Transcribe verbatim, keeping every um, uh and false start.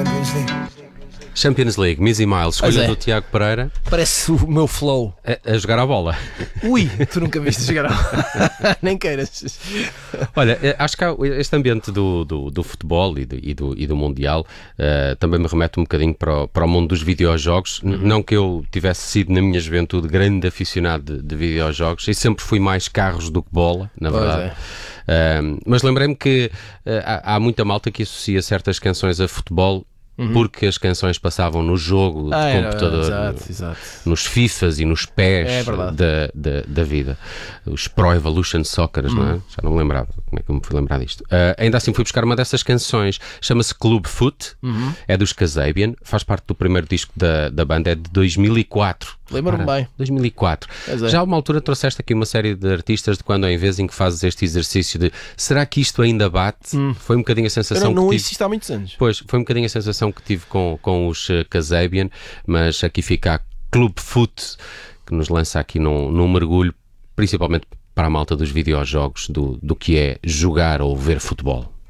Champions League. Champions League, Mizzy Miles, escolha é. do Tiago Pereira. Parece o meu flow. A, a jogar a bola. Ui, tu nunca viste jogar a bola. Nem queiras. Olha, acho que há este ambiente do, do, do futebol e do, e do, e do Mundial uh, também me remete um bocadinho para o, para o mundo dos videojogos. Uhum. Não que eu tivesse sido, na minha juventude, grande aficionado de, de videojogos, e sempre fui mais carros do que bola, na Pois verdade. é. Uh, mas lembrei-me que uh, há, há muita malta que associa certas canções a futebol. Uhum. Porque as canções passavam no jogo de ah, computador, era, exato, exato. nos FIFAs e nos pés é da, da, da vida. Os Pro Evolution Soccer, uhum. não é? Já não me lembrava como é que eu me fui lembrar disto. Uh, ainda assim fui buscar uma dessas canções, chama-se Club Foot, uhum. é dos Kasabian, faz parte do primeiro disco da, da banda, é de dois mil e quatro. Lembro-me bem. dois mil e quatro. É. Já a uma altura trouxeste aqui uma série de artistas de quando em vez em que fazes este exercício de será que isto ainda bate? Hum. Foi um bocadinho a sensação eu não, não que tive... isto há muitos anos. Pois, foi um bocadinho a sensação que tive com, com os uh, Kasabian, mas aqui fica a Club Foot, que nos lança aqui num, num mergulho, principalmente para a malta dos videojogos, do, do que é jogar ou ver futebol.